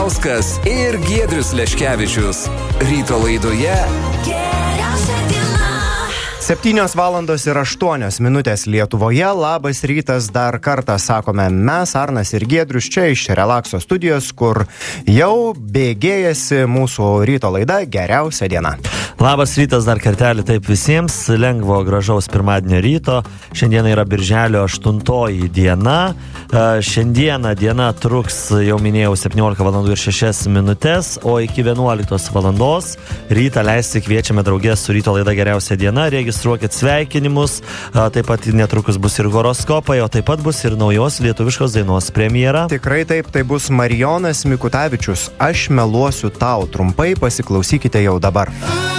Auskas ir Giedrius Leškevičius. Ryto laidoje 7:08 Lietuvoje. Labas rytas dar kartą sakome mes, Arnas ir Giedrius, čia iš Relakso studijos, kur jau bėgėjasi mūsų ryto laida Geriausia diena. Labas rytas dar kartelį taip visiems, lengvo gražaus pirmadienio ryto. Šiandieną yra birželio 8 diena. Šiandieną diena truks, jau minėjau, 17:06, o iki 11 valandos rytą leisti kviečiame draugės su ryto laida Geriausia diena. Registruokit sveikinimus, taip pat netrukus bus ir horoskopai, o taip pat bus ir naujos lietuviškos dainos premjera. Tikrai taip, tai bus Marijonas Mikutavičius. Aš meluosiu tau. Trumpai pasiklausykite jau dabar.